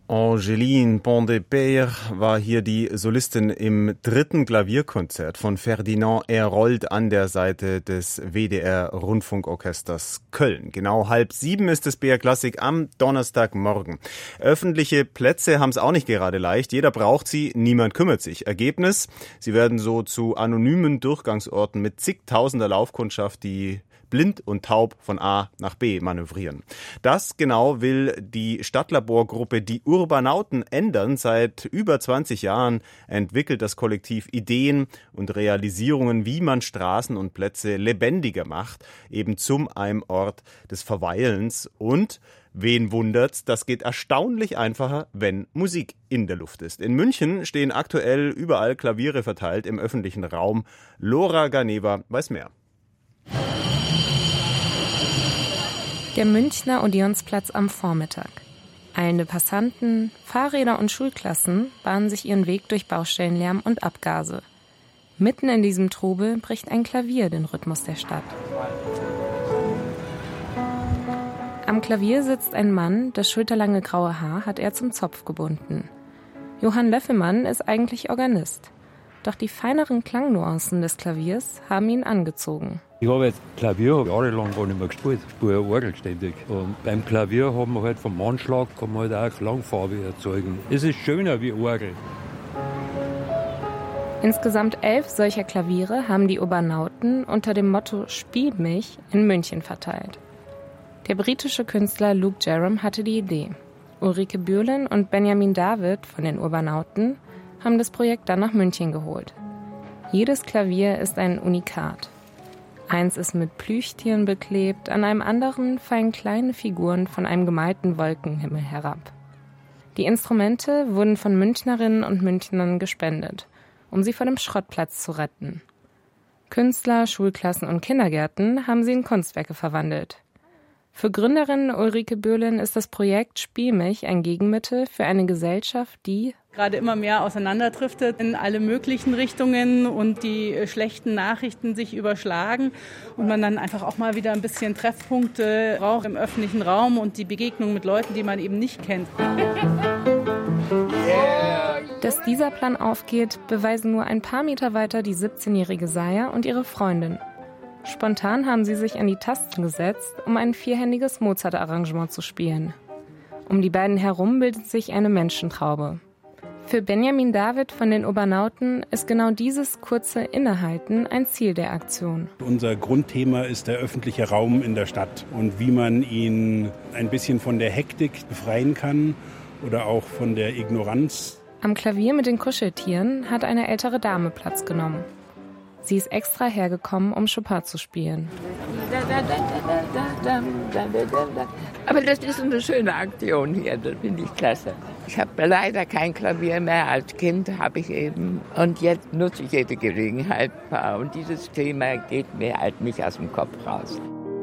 Angéline Pont-de-Peyre war hier die Solistin im 3. Klavierkonzert von Ferdinand Hérold an der Seite des WDR-Rundfunkorchesters Köln. Genau 6:30 ist es BR Klassik am Donnerstagmorgen. Öffentliche Plätze haben es auch nicht gerade leicht. Jeder braucht sie, niemand kümmert sich. Ergebnis: Sie werden so zu anonymen Durchgangsorten mit zigtausender Laufkundschaft, die blind und taub von A nach B manövrieren. Das genau will die Stadtlaborgruppe Die Urbanauten ändern. Seit über 20 Jahren entwickelt das Kollektiv Ideen und Realisierungen, wie man Straßen und Plätze lebendiger macht, eben zum einem Ort des Verweilens. Und wen wundert's, das geht erstaunlich einfacher, wenn Musik in der Luft ist. In München stehen aktuell überall Klaviere verteilt im öffentlichen Raum. Laura Ganeva weiß mehr. Der Münchner Odeonsplatz am Vormittag. Eilende Passanten, Fahrräder und Schulklassen bahnen sich ihren Weg durch Baustellenlärm und Abgase. Mitten in diesem Trubel bricht ein Klavier den Rhythmus der Stadt. Am Klavier sitzt ein Mann, das schulterlange graue Haar hat er zum Zopf gebunden. Johann Löffelmann ist eigentlich Organist. Doch die feineren Klangnuancen des Klaviers haben ihn angezogen. Ich habe jetzt Klavier jahrelang gar nicht mehr gespielt. Ich spiele Orgel ständig. Und beim Klavier haben wir halt vom Anschlag kann man halt auch Klangfarbe erzeugen. Es ist schöner wie Orgel. Insgesamt 11 solcher Klaviere haben die Urbanauten unter dem Motto »Spiel mich« in München verteilt. Der britische Künstler Luke Jerram hatte die Idee. Ulrike Bürlen und Benjamin David von den Urbanauten haben das Projekt dann nach München geholt. Jedes Klavier ist ein Unikat. Eins ist mit Plüschtieren beklebt, an einem anderen fallen kleine Figuren von einem gemalten Wolkenhimmel herab. Die Instrumente wurden von Münchnerinnen und Münchnern gespendet, um sie vor dem Schrottplatz zu retten. Künstler, Schulklassen und Kindergärten haben sie in Kunstwerke verwandelt. Für Gründerin Ulrike Bürlen ist das Projekt Spiel mich ein Gegenmittel für eine Gesellschaft, die gerade immer mehr auseinanderdriftet in alle möglichen Richtungen und die schlechten Nachrichten sich überschlagen und man dann einfach auch mal wieder ein bisschen Treffpunkte braucht im öffentlichen Raum und die Begegnung mit Leuten, die man eben nicht kennt. Dass dieser Plan aufgeht, beweisen nur ein paar Meter weiter die 17-jährige Saya und ihre Freundin. Spontan haben sie sich an die Tasten gesetzt, um ein vierhändiges Mozart-Arrangement zu spielen. Um die beiden herum bildet sich eine Menschentraube. Für Benjamin David von den Urbanauten ist genau dieses kurze Innehalten ein Ziel der Aktion. Unser Grundthema ist der öffentliche Raum in der Stadt und wie man ihn ein bisschen von der Hektik befreien kann oder auch von der Ignoranz. Am Klavier mit den Kuscheltieren hat eine ältere Dame Platz genommen. Sie ist extra hergekommen, um Chopin zu spielen. Aber das ist eine schöne Aktion hier, das finde ich klasse. Ich habe leider kein Klavier mehr, als Kind habe ich eben. Und jetzt nutze ich jede Gelegenheit. Und dieses Thema geht mir halt nicht aus dem Kopf raus.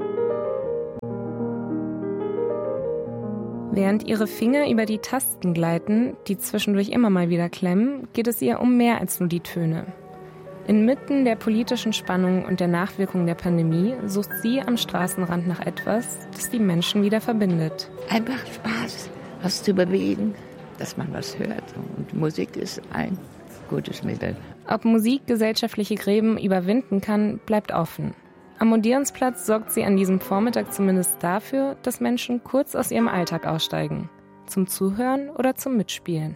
Während ihre Finger über die Tasten gleiten, die zwischendurch immer mal wieder klemmen, geht es ihr um mehr als nur die Töne. Inmitten der politischen Spannung und der Nachwirkungen der Pandemie sucht sie am Straßenrand nach etwas, das die Menschen wieder verbindet. Einfach Spaß, was zu bewegen, dass man was hört. Und Musik ist ein gutes Mittel. Ob Musik gesellschaftliche Gräben überwinden kann, bleibt offen. Am Odeonsplatz sorgt sie an diesem Vormittag zumindest dafür, dass Menschen kurz aus ihrem Alltag aussteigen. Zum Zuhören oder zum Mitspielen.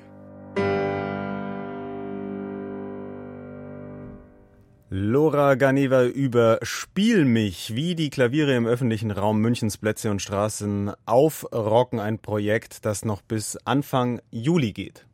Laura Ganeva über Spiel mich, wie die Klaviere im öffentlichen Raum Münchens Plätze und Straßen aufrocken. Ein Projekt, das noch bis Anfang Juli geht.